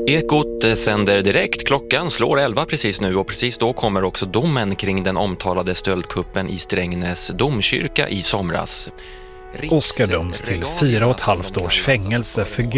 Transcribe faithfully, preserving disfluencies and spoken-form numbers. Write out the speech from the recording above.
Ekot sänder direkt, klockan slår elva precis nu och precis då kommer också domen kring den omtalade stöldkuppen i Strängnäs domkyrka i somras. Oskar döms till fyra och ett halvt års fängelse för